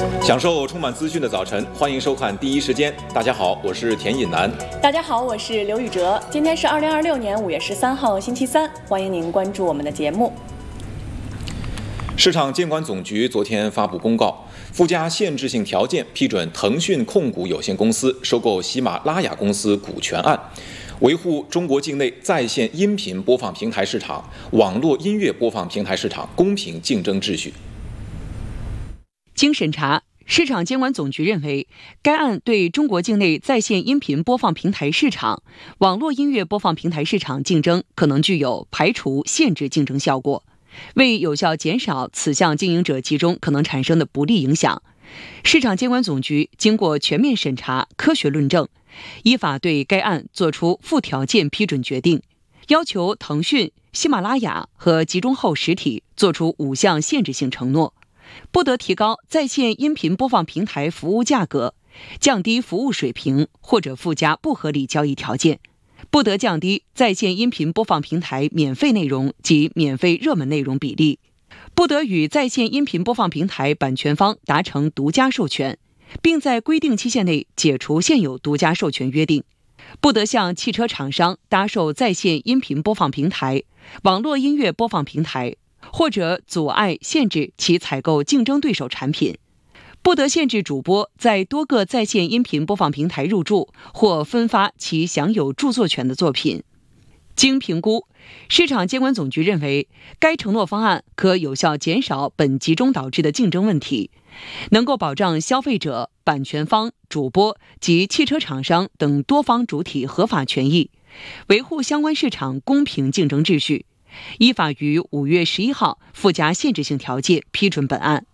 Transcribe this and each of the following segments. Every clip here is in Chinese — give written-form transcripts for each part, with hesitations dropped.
享受充满资讯的早晨，欢迎收看第一时间。大家好，我是田尹南。 大家好，我是刘宇哲。今天是2026年5月13号，星期三。欢迎您关注我们的节目。 市场监管总局昨天发布公告，附加限制性条件批准腾讯控股有限公司收购喜马拉雅公司股权案，维护中国境内在线音频播放平台市场、网络音乐播放平台市场公平竞争秩序。 经审查，市场监管总局认为，该案对中国境内在线音频播放平台市场、网络音乐播放平台市场竞争可能具有排除、限制竞争效果。为有效减少此项经营者集中可能产生的不利影响，市场监管总局经过全面审查、科学论证，依法对该案作出附条件批准决定，要求腾讯、喜马拉雅和集中后实体作出5项限制性承诺：不得提高在线音频播放平台服务价格，降低服务水平或者附加不合理交易条件，不得降低在线音频播放平台免费内容及免费热门内容比例，不得与在线音频播放平台版权方达成独家授权，并在规定期限内解除现有独家授权约定，不得向汽车厂商搭售在线音频播放平台、网络音乐播放平台，或者阻碍、限制其采购竞争对手产品，不得限制主播在多个在线音频播放平台入驻或分发其享有著作权的作品。经评估，市场监管总局认为，该承诺方案可有效减少本集中导致的竞争问题，能够保障消费者、版权方、主播及汽车厂商等多方主体合法权益，维护相关市场公平竞争秩序。依法于5月11号附加限制性条件批准本案。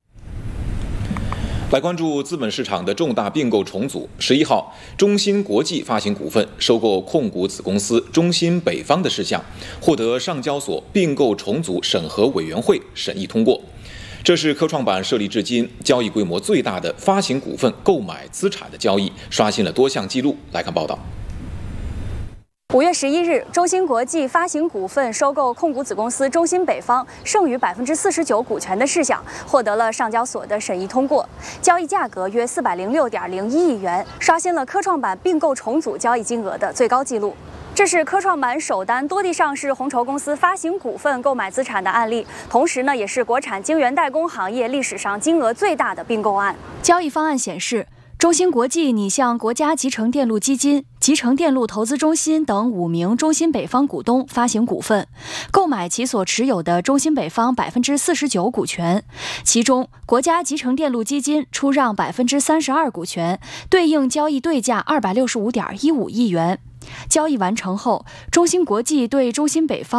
来关注资本市场的重大并购重组。11号，中芯国际发行股份收购控股子公司中芯北方的事项，获得上交所并购重组审核委员会审议通过。这是科创板设立至今交易规模最大的发行股份购买资产的交易，刷新了多项纪录。来看报道。 5月11日，中芯国际发行股份收购控股子公司中芯北方剩余49%股权的事项，获得了上交所的审议通过，交易价格约406.01亿元，刷新了科创板并购重组交易金额的最高纪录。这是科创板首单多地上市红筹公司发行股份购买资产的案例，同时呢，也是国产晶圆代工行业历史上金额最大的并购案。交易方案显示，中芯国际拟向国家集成电路基金、集成电路投资中心等5名中芯北方股东发行股份，购买其所持有的中芯北方49%股权，其中国家集成电路基金出让32%股权，对应交易对价265.15亿元。交易完成后，中芯国际对中芯北方